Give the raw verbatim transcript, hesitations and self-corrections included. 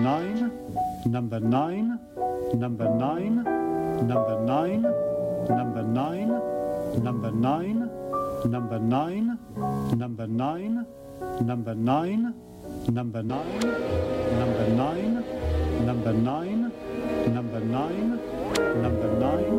nine, number nine, number nine, number nine, number nine, number nine, number nine, number nine, number nine, number nine, number nine, number nine, number nine, number nine.